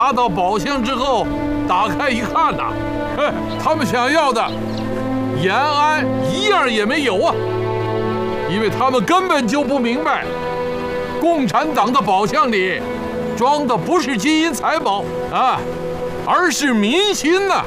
拿到宝箱之后，打开一看呐，他们想要的延安一样也没有啊！因为他们根本就不明白，共产党的宝箱里装的不是金银财宝啊，而是民心呐！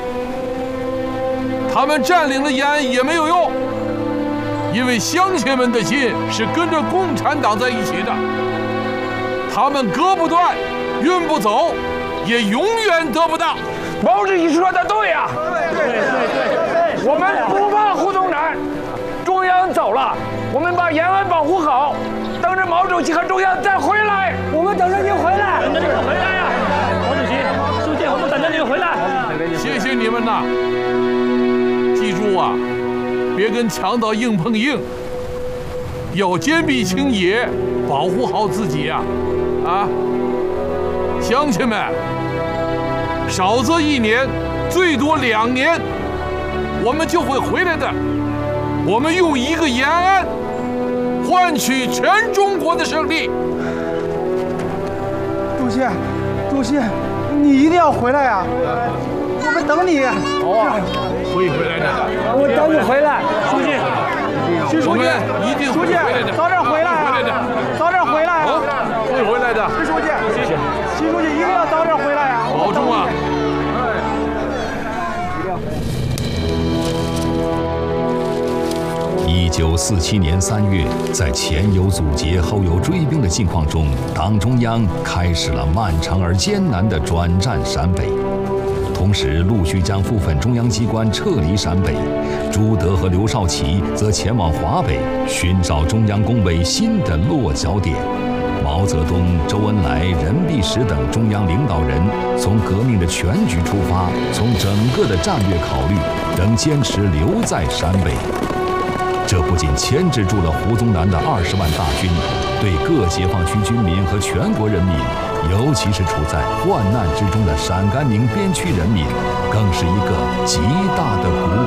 他们占领了延安也没有用，因为乡亲们的心是跟着共产党在一起的，他们割不断。运不走，也永远得不到。 毛主席说的对呀，对，我们不怕胡宗南，中央走了，我们把延安保护好，等着毛主席和中央再回来。 我们等着您回来， 等着您回来呀，毛主席、书记，我们等着您回来。 谢谢你们呐！记住啊，别跟强盗硬碰硬，要坚壁清野，保护好自己呀！啊！乡亲们，少则1年，最多2年，我们就会回来的。我们用一个延安换取全中国的胜利。 主席，你一定要回来呀！我们等你。 好啊，会回来的。 我等你回来， 书记， 我们一定会回来的。 早点回来啊！早点回来啊！ 会回来的。 习书记，习书记一定要早点回来啊！ 保重啊！ 1947年3月，在前有阻截，后有追兵的境况中，党中央开始了漫长而艰难的转战陕北，同时陆续将部分中央机关撤离陕北。朱德和刘少奇则前往华北，寻找中央工委新的落脚点。毛泽东、周恩来、任弼时等中央领导人从革命的全局出发，从整个的战略考虑，仍坚持留在陕北。 这不仅牵制住了胡宗南的20万大军，对各解放区军民和全国人民，尤其是处在患难之中的陕甘宁边区人民，更是一个极大的鼓舞。